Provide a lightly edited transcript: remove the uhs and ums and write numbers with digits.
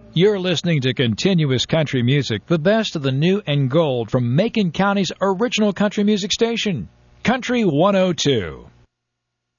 You're listening to Continuous Country Music, the best of the new and gold from Macon County's original country music station, Country 102.